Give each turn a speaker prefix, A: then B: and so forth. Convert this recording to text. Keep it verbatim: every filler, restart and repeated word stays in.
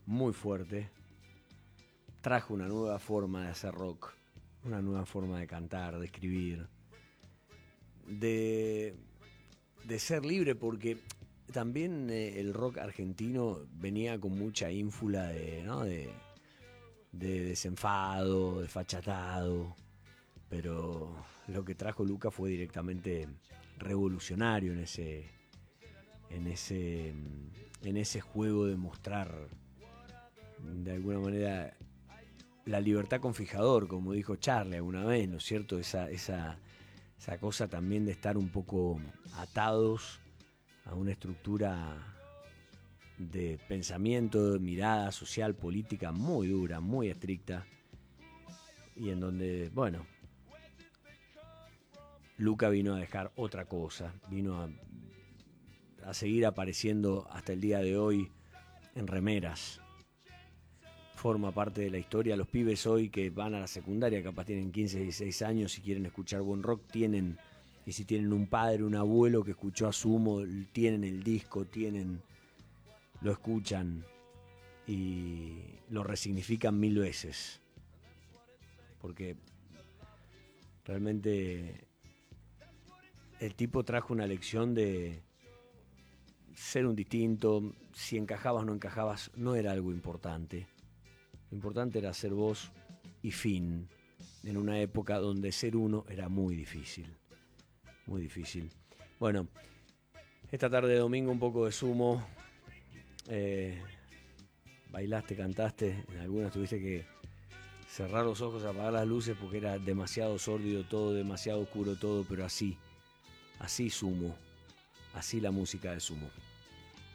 A: muy fuerte. Trajo una nueva forma de hacer rock, una nueva forma de cantar, de escribir, de, de ser libre, porque también eh, el rock argentino venía con mucha ínfula de, ¿no? de, de desenfado, de fachatado, pero lo que trajo Luca fue directamente revolucionario en ese, en ese, en ese juego de mostrar de alguna manera la libertad con fijador, como dijo Charlie alguna vez, ¿no es cierto? Esa, esa, esa cosa también de estar un poco atados a una estructura de pensamiento, de mirada social, política muy dura, muy estricta, y en donde, bueno, Luca vino a dejar otra cosa, vino a, a seguir apareciendo hasta el día de hoy en remeras. Forma parte de la historia. Los pibes hoy que van a la secundaria, capaz tienen quince, dieciséis años, si quieren escuchar buen rock, tienen, y si tienen un padre, un abuelo que escuchó a Sumo, tienen el disco, tienen, lo escuchan y lo resignifican mil veces. Porque realmente el tipo trajo una lección de ser un distinto. Si encajabas o no encajabas, no era algo importante. Lo importante era ser vos y fin, en una época donde ser uno era muy difícil, muy difícil. Bueno, esta tarde de domingo un poco de Sumo, eh, bailaste, cantaste, en algunas tuviste que cerrar los ojos, apagar las luces porque era demasiado sórdido todo, demasiado oscuro todo, pero así, así Sumo, así la música de Sumo.